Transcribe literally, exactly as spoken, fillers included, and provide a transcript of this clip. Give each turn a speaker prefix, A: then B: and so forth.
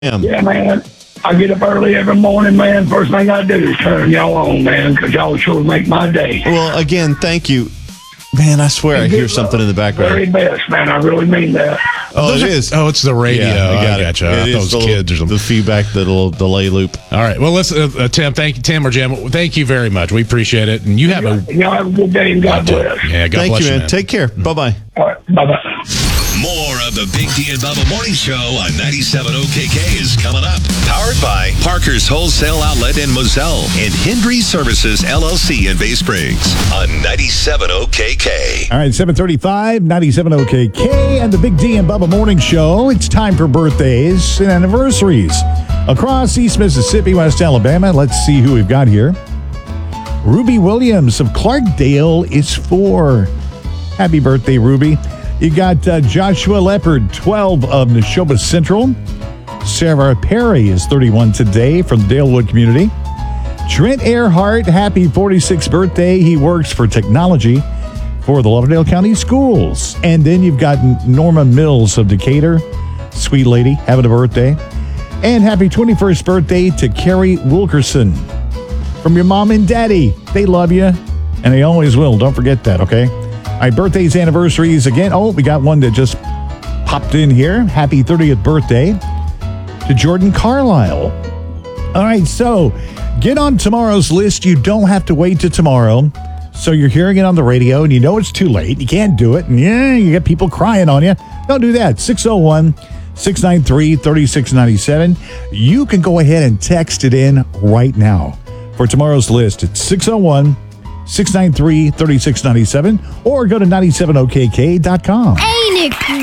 A: am.
B: Yeah, man. I get up early every morning, man. First thing I do is turn y'all on, man, because y'all sure make my day.
A: Well, again, thank you. Man, I swear I hear something in the background.
B: Very best, man. I really mean that.
A: Oh, it is.
C: Oh, it's the radio.
A: Yeah, I got
C: I
A: it.
C: gotcha.
A: It
C: I
A: is
C: thought it was
A: the,
C: kids or something.
A: The feedback, the little delay loop.
C: All right. Well, listen, uh, uh, Tim, thank you, Tim or Jim. Thank you very much. We appreciate it. And you have a
B: Y'all have a good day, and God bless.
C: Yeah, God
A: Thank
C: bless
A: you,
C: you,
A: man.
C: man.
A: Take care. Bye-bye.
B: All right, bye-bye.
D: More of the Big D and Bubba Morning Show on ninety-seven O K K is coming up. Powered by Parker's Wholesale Outlet in Moselle and Hendry Services, L L C in Bay Springs on ninety-seven O K K.
E: All right, seven thirty-five, ninety-seven O K K, and the Big D and Bubba Morning Show. It's time for birthdays and anniversaries across East Mississippi, West Alabama. Let's see who we've got here. Ruby Williams of Clarkdale is four. Happy birthday, Ruby. You got uh, Joshua Leopard, twelve of Neshoba Central. Sarah Perry is thirty-one today from the Dalewood community. Trent Earhart, happy forty-sixth birthday. He works for technology for the Lauderdale County Schools. And then you've got Norma Mills of Decatur. Sweet lady, having a birthday. And happy twenty-first birthday to Carrie Wilkerson from your mom and daddy. They love you, and they always will. Don't forget that, okay? All right, birthdays, anniversaries again. Oh, we got one that just popped in here. Happy thirtieth birthday to Jordan Carlisle. All right, so get on tomorrow's list. You don't have to wait till tomorrow. So you're hearing it on the radio, and you know it's too late. You can't do it. And yeah, you get people crying on you. Don't do that. six oh one, six nine three, three six nine seven. You can go ahead and text it in right now for tomorrow's list. It's six oh one, six nine three, three six nine seven, or go to ninety-seven O K K dot com.
F: Hey, Nick.